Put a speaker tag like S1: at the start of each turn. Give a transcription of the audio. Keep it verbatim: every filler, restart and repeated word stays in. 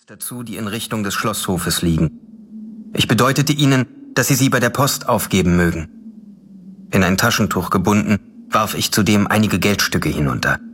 S1: dazu, die in Richtung des Schlosshofes liegen. Ich bedeutete ihnen, dass sie sie bei der Post aufgeben mögen. In ein Taschentuch gebunden, warf ich zudem einige Geldstücke hinunter.